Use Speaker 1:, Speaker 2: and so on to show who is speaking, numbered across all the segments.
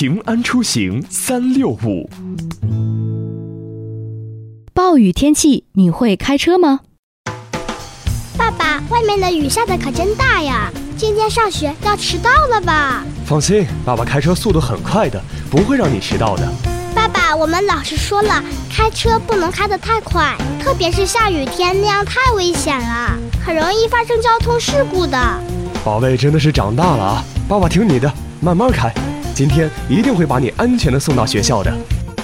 Speaker 1: 平安出行365。
Speaker 2: 暴雨天气，你会开车吗？
Speaker 3: 爸爸，外面的雨下得可真大呀，今天上学要迟到了吧？
Speaker 1: 放心，爸爸开车速度很快的，不会让你迟到的。
Speaker 3: 爸爸，我们老师说了，开车不能开得太快，特别是下雨天，那样太危险了，很容易发生交通事故的。
Speaker 1: 宝贝真的是长大了啊，爸爸听你的，慢慢开，今天一定会把你安全的送到学校的。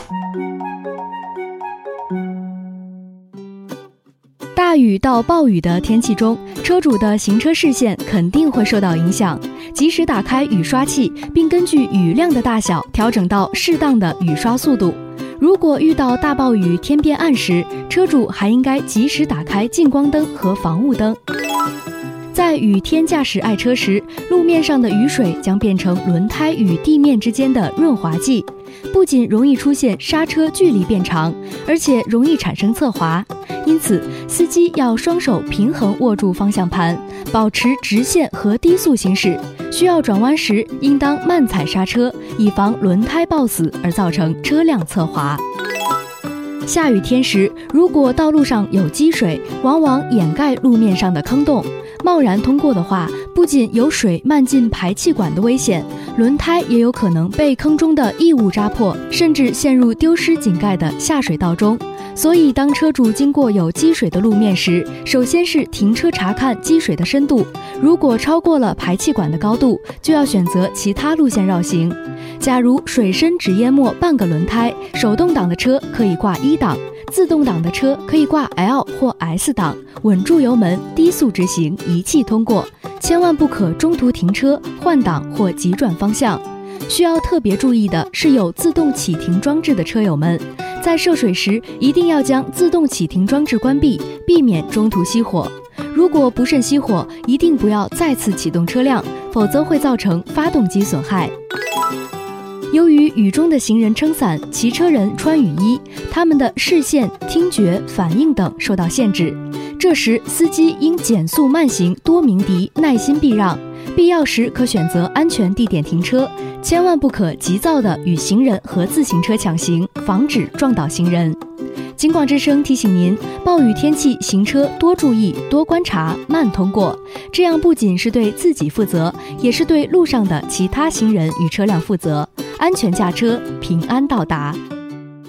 Speaker 2: 大雨到暴雨的天气中，车主的行车视线肯定会受到影响。及时打开雨刷器，并根据雨量的大小调整到适当的雨刷速度。如果遇到大暴雨天变暗时，车主还应该及时打开近光灯和防雾灯。在雨天驾驶爱车时，路面上的雨水将变成轮胎与地面之间的润滑剂，不仅容易出现刹车距离变长，而且容易产生侧滑。因此，司机要双手平衡握住方向盘，保持直线和低速行驶。需要转弯时，应当慢踩刹车，以防轮胎抱死而造成车辆侧滑。下雨天时，如果道路上有积水，往往掩盖路面上的坑洞，贸然通过的话，不仅有水漫进排气管的危险，轮胎也有可能被坑中的异物扎破，甚至陷入丢失井盖的下水道中。所以当车主经过有积水的路面时，首先是停车查看积水的深度，如果超过了排气管的高度，就要选择其他路线绕行。假如水深只淹没半个轮胎，手动挡的车可以挂1档，自动挡的车可以挂 L 或 S 档，稳住油门，低速直行，一气通过，千万不可中途停车、换挡或急转方向。需要特别注意的是，有自动启停装置的车友们，在涉水时一定要将自动启停装置关闭，避免中途熄火。如果不慎熄火，一定不要再次启动车辆，否则会造成发动机损害。由于雨中的行人撑伞，骑车人穿雨衣，他们的视线、听觉、反应等受到限制。这时，司机应减速慢行，多鸣笛，耐心避让，必要时可选择安全地点停车，千万不可急躁地与行人和自行车抢行，防止撞倒行人。警广之声提醒您，暴雨天气行车多注意、多观察、慢通过，这样不仅是对自己负责，也是对路上的其他行人与车辆负责。安全驾车，平安到达。